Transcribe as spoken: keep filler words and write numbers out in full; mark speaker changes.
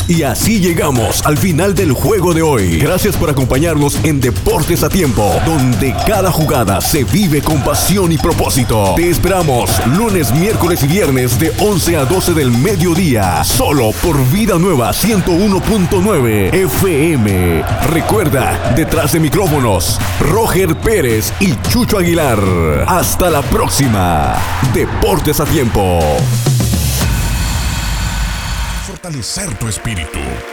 Speaker 1: Y así llegamos al final del juego de hoy. Gracias por acompañarnos en Deportes a Tiempo, donde cada jugada se vive con pasión y propósito. Te esperamos lunes, miércoles y viernes de once a doce del mediodía, solo por Vida Nueva ciento uno punto nueve F M. Recuerda, detrás de micrófonos, Roger Pérez y Chucho Aguilar. Hasta la próxima. Deportes a Tiempo.
Speaker 2: Fortalecer tu espíritu.